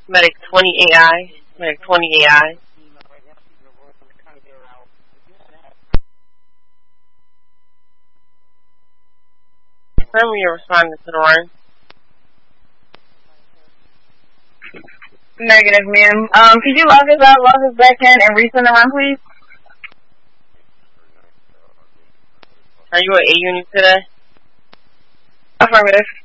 Medic 20 AI. Medic 20 AI. Confirm you're responding to the run. Negative, ma'am. Could you log us out, log us back in, and resend the run, please? Are you at A unit today? Affirmative.